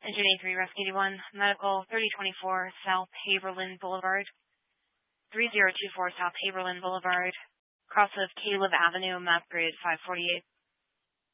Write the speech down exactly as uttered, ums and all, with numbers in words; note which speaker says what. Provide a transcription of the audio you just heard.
Speaker 1: Engine A three, Rescue eighty-one, Medical thirty twenty-four, South Haberlin Boulevard, three zero two four South Haberlin Boulevard, cross of Caleb Avenue, map grid five forty-eight.